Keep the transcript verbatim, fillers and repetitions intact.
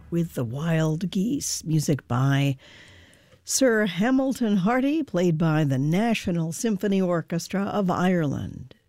with the Wild Geese, music by Sir Hamilton Hardy, played by the National Symphony Orchestra of Ireland.